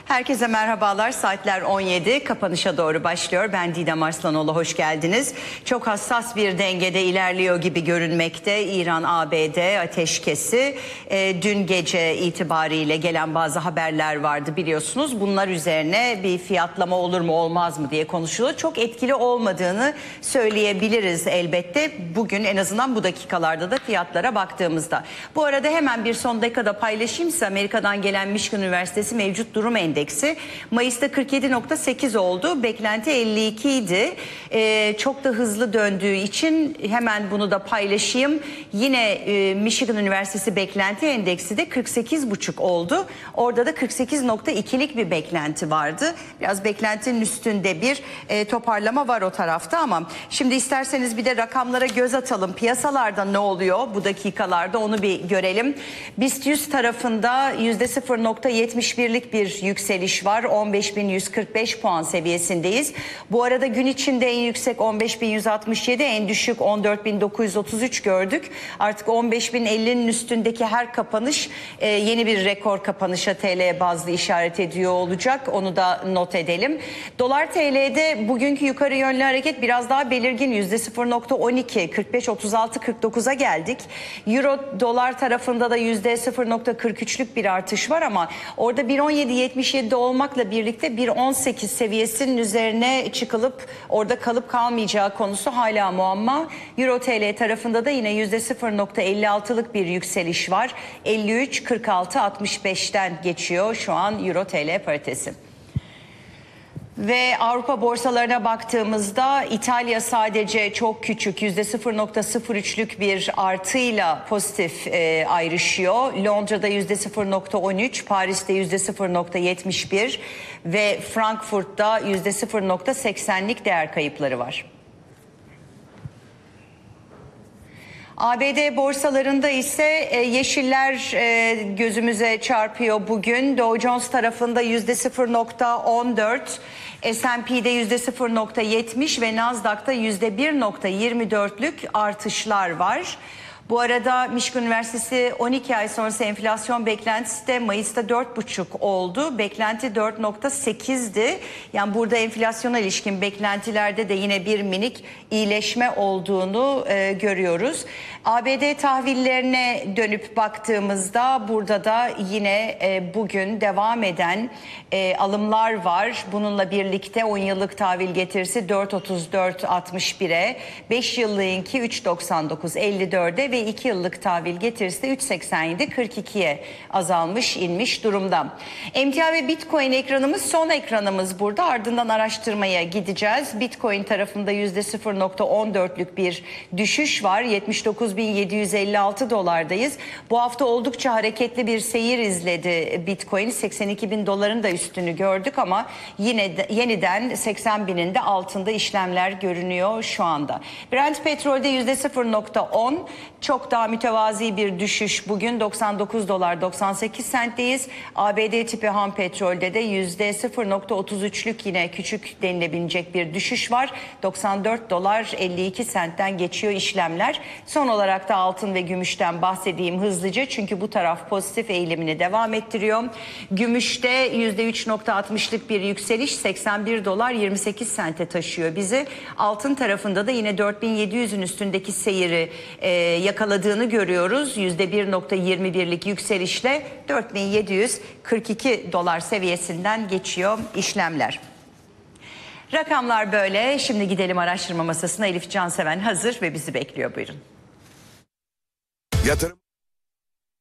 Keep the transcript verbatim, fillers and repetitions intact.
Herkese merhabalar. Saatler on yedi. Kapanışa doğru başlıyor. Ben Didem Arslanoğlu. Hoş geldiniz. Çok hassas bir dengede ilerliyor gibi görünmekte. İran-A B D ateşkesi. E, dün gece itibariyle gelen bazı haberler vardı biliyorsunuz. Bunlar üzerine bir fiyatlama olur mu olmaz mı diye konuşuluyor. Çok etkili olmadığını söyleyebiliriz elbette. Bugün en azından bu dakikalarda da fiyatlara baktığımızda. Bu arada hemen bir son dakikada paylaşayım size. Amerika'dan gelen Michigan Üniversitesi mevcut durum endeksi. Mayıs'ta kırk yedi nokta sekiz oldu. Beklenti elli iki idi. Ee, çok da hızlı döndüğü için hemen bunu da paylaşayım. Yine e, Michigan Üniversitesi beklenti endeksi de kırk sekiz buçuk oldu. Orada da kırk sekiz nokta ikilik bir beklenti vardı. Biraz beklentinin üstünde bir e, toparlama var o tarafta ama şimdi isterseniz bir de rakamlara göz atalım. Piyasalarda ne oluyor bu dakikalarda onu bir görelim. BIST yüz tarafında yüzde sıfır nokta yetmiş birlik bir yükseliş var. on beş bin yüz kırk beş puan seviyesindeyiz. Bu arada gün içinde en yüksek on beş bin yüz altmış yedi, en düşük on dört bin dokuz yüz otuz üç gördük. Artık on beş bin ellinin üstündeki her kapanış e, yeni bir rekor kapanışa T L bazlı işaret ediyor olacak. Onu da not edelim. Dolar T L'de bugünkü yukarı yönlü hareket biraz daha belirgin. yüzde sıfır nokta on iki, kırk beş otuz altı kırk dokuza geldik. Euro dolar tarafında da yüzde sıfır nokta kırk üçlük bir artış var ama orada bir on yedi yetmiş yedi olmakla birlikte bir on sekiz seviyesinin üzerine çıkılıp orada kalıp kalmayacağı konusu hala muamma. Euro T L tarafında da yine yüzde sıfır nokta elli altılık bir yükseliş var. elli üç kırk altı altmış beşten geçiyor şu an Euro T L paritesi. Ve Avrupa borsalarına baktığımızda İtalya sadece çok küçük yüzde sıfır nokta sıfır üçlük bir artıyla pozitif e, ayrışıyor. Londra'da yüzde sıfır nokta on üç, Paris'te yüzde sıfır nokta yetmiş bir ve Frankfurt'ta yüzde sıfır nokta seksenlik değer kayıpları var. A B D borsalarında ise yeşiller gözümüze çarpıyor bugün. Dow Jones tarafında yüzde sıfır nokta on dört, S and P'de yüzde sıfır nokta yetmiş ve Nasdaq'ta yüzde bir nokta yirmi dörtlük artışlar var. Bu arada Michigan Üniversitesi on iki ay sonrası enflasyon beklentisi de Mayıs'ta dört buçuk oldu. Beklenti dört nokta sekizdi. Yani burada enflasyona ilişkin beklentilerde de yine bir minik iyileşme olduğunu e, görüyoruz. A B D tahvillerine dönüp baktığımızda burada da yine e, bugün devam eden e, alımlar var. Bununla birlikte on yıllık tahvil getirisi dört otuz dört altmış bire, beş yıllığınki üç doksan dokuz elli dörde ve iki yıllık tahvil getirisi de üç seksen yedi kırk ikiye azalmış, inmiş durumda. Emtia ve Bitcoin ekranımız son ekranımız burada. Ardından araştırmaya gideceğiz. Bitcoin tarafında yüzde sıfır nokta on dörtlük bir düşüş var. yetmiş dokuz bin yedi yüz elli altı dolardayız. Bu hafta oldukça hareketli bir seyir izledi Bitcoin. seksen iki bin doların da üstünü gördük ama yine de, yeniden seksen binin de altında işlemler görünüyor şu anda. Brent petrolde yüzde sıfır nokta on, çok daha mütevazi bir düşüş. Bugün doksan dokuz dolar doksan sekiz sentteyiz. A B D tipi ham petrolde de yüzde sıfır nokta otuz üçlük yine küçük denilebilecek bir düşüş var. doksan dört dolar elli iki sentten geçiyor işlemler. Son olarak da altın ve gümüşten bahsedeyim hızlıca. Çünkü bu taraf pozitif eğilimini devam ettiriyor. Gümüşte yüzde üç nokta altmışlık bir yükseliş, seksen bir dolar yirmi sekiz sente taşıyor bizi. Altın tarafında da yine dört bin yedi yüzün üstündeki seyiri e, yakaladığını görüyoruz. yüzde bir nokta yirmi birlik yükselişle dört bin yedi yüz kırk iki dolar seviyesinden geçiyor işlemler. Rakamlar böyle. Şimdi gidelim araştırma masasına. Elif Canseven hazır ve bizi bekliyor. Buyurun. Yatırım